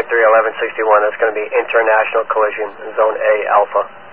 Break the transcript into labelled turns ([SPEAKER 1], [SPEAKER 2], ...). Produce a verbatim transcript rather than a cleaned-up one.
[SPEAKER 1] three eleven sixty-one. That's going to be international collision, zone A alpha.